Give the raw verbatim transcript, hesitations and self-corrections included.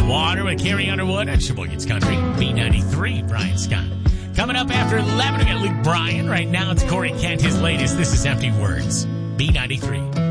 Water with Carrie Underwood at Sheboygan's Country. B ninety-three, Brian Scott. Coming up after eleven, we got Luke Bryan. Right now, it's Corey Kent, his latest. This is Empty Words. B ninety-three.